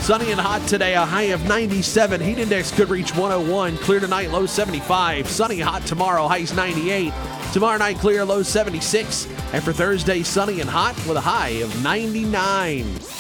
Sunny and hot today, a high of 97. Heat index could reach 101. Clear tonight, low 75. Sunny, hot tomorrow, highs 98. Tomorrow night, clear, low 76. And for Thursday, sunny and hot with a high of 99.